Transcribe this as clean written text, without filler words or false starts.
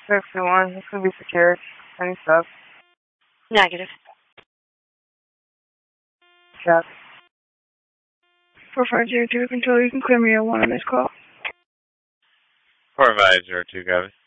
621. This could be secured. Any stuff? Negative. Check. 4502 control, you can clear me at 1 on this call. 4502, copy.